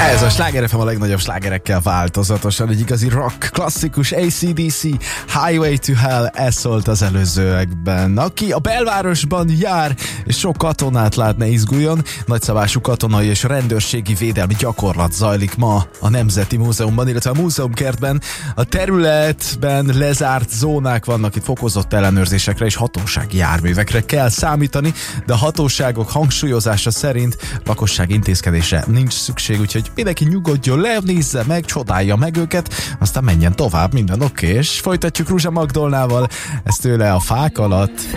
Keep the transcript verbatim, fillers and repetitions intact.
Ez a Sláger ef em a legnagyobb slágerekkel változatosan, egy igazi rock, klasszikus á cé dé cé, Highway to Hell, ez szólt az előzőekben. Aki a belvárosban jár, és sok katonát lát, ne izguljon, nagyszabású katonai és rendőrségi védelmi gyakorlat zajlik ma a Nemzeti Múzeumban, illetve a múzeumkertben. A területben lezárt zónák vannak, itt fokozott ellenőrzésekre és hatósági járművekre kell számítani, de a hatóságok hangsúlyozása szerint lakosság intézkedésre nincs szükség, úgyhogy mindenki nyugodjon le, nézze meg, csodálja meg őket, aztán menjen tovább, minden oké, és folytatjuk Ruzsa Magdolnával, ez tőle A fák alatt.